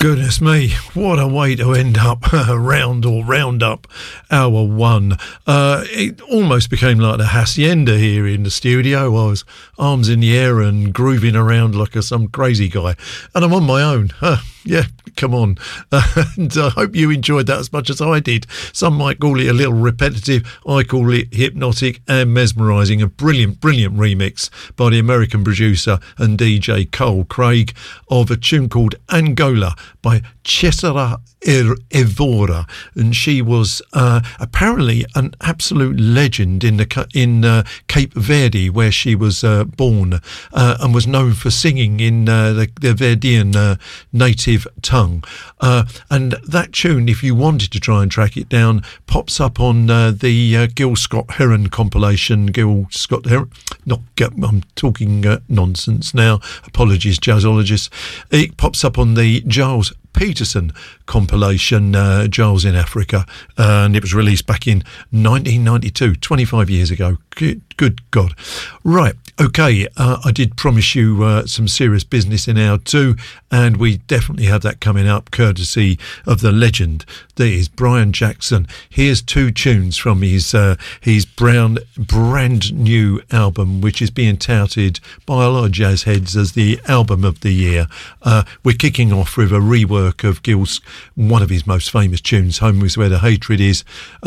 Goodness me, what a way to end up round up hour one. It almost became like the hacienda here in the studio. I was arms in the air and grooving around like some crazy guy. And I'm on my own. Yeah, come on. And I hope you enjoyed that as much as I did. Some might call it a little repetitive. I call it hypnotic and mesmerising. A brilliant, brilliant remix by the American producer and DJ Cole Craig of a tune called Angola by Cesara Evora, and she was apparently an absolute legend in Cape Verde, where she was born, and was known for singing in the Verdean native tongue. And that tune, if you wanted to try and track it down, pops up on the Gil Scott-Heron compilation. Gil Scott-Heron, I'm talking nonsense now. Apologies, jazzologists. It pops up on the Giles Peterson compilation, Giles in Africa, and it was released back in 1992, 25 years ago. Good God. Right, okay, I did promise you some serious business in hour two, and we definitely have that coming up, courtesy of the legend that is Brian Jackson. Here's two tunes from his brand new album, which is being touted by a lot of jazz heads as the album of the year. We're kicking off with a rework of Gil's, one of his most famous tunes, Home Is Where the Hatred Is,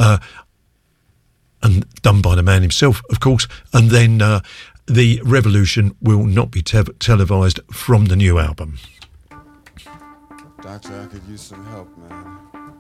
and done by the man himself, of course, and then The Revolution will not be televised from the new album. Doctor, I could use some help, man.